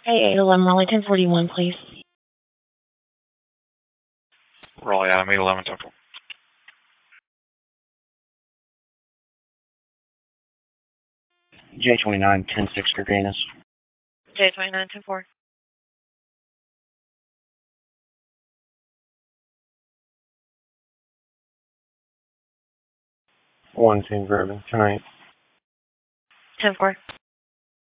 Hey, 811 Raleigh 1041, please. Raleigh, Adam 811 Central. J29 106 Gurganis. J29 104. One team Bourbon tonight. 104.